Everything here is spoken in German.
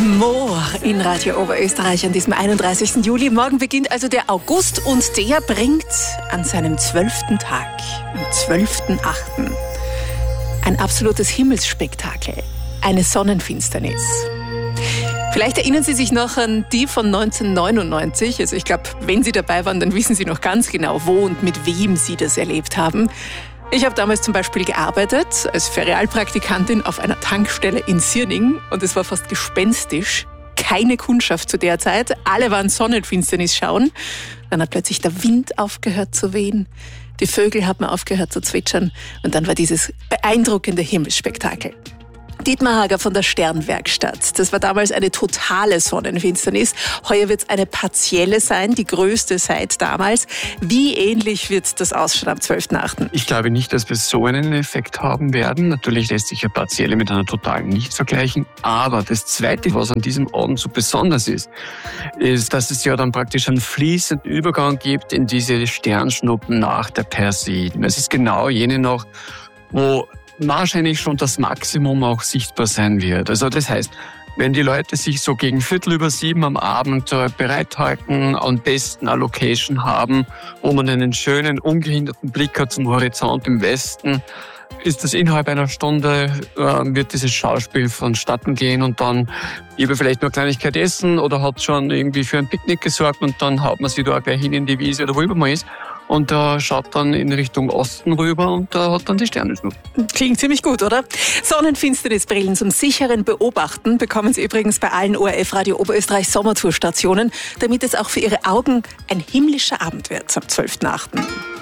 Moor in Radio Oberösterreich an diesem 31. Juli. Morgen beginnt also der August und der bringt an seinem 12. Tag, am 12.8., ein absolutes Himmelsspektakel, eine Sonnenfinsternis. Vielleicht erinnern Sie sich noch an die von 1999. Also ich glaube, wenn Sie dabei waren, dann wissen Sie noch ganz genau, wo und mit wem Sie das erlebt haben. Ich habe damals zum Beispiel gearbeitet als Ferialpraktikantin auf einer Tankstelle in Sierning und es war fast gespenstisch. Keine Kundschaft zu der Zeit. Alle waren Sonnenfinsternis schauen. Dann hat plötzlich der Wind aufgehört zu wehen. Die Vögel haben aufgehört zu zwitschern. Und dann war dieses beeindruckende Himmelsspektakel. Dietmar Hager von der Sternwerkstatt. Das war damals eine totale Sonnenfinsternis. Heuer wird es eine partielle sein, die größte seit damals. Wie ähnlich wird das ausschauen am 12.8.? Ich glaube nicht, dass wir so einen Effekt haben werden. Natürlich lässt sich eine partielle mit einer totalen nicht vergleichen. Aber das Zweite, was an diesem Abend so besonders ist, dass es ja dann praktisch einen fließenden Übergang gibt in diese Sternschnuppen nach der Perseiden. Es ist genau jene noch, wo wahrscheinlich schon das Maximum auch sichtbar sein wird. Also das heißt, wenn die Leute sich so gegen 6:15 am Abend bereithalten, am besten eine Location haben, wo man einen schönen, ungehinderten Blick hat zum Horizont im Westen, ist das innerhalb einer Stunde, wird dieses Schauspiel vonstatten gehen und dann eben vielleicht nur eine Kleinigkeit essen oder hat schon irgendwie für ein Picknick gesorgt und dann haut man sich da gleich hin in die Wiese oder wo immer man ist. Und schaut dann in Richtung Osten rüber und hat dann die Sternenschnuppen. Klingt ziemlich gut, oder? Sonnenfinsternisbrillen zum sicheren Beobachten bekommen Sie übrigens bei allen ORF Radio Oberösterreich Sommertourstationen, damit es auch für Ihre Augen ein himmlischer Abend wird am 12.8.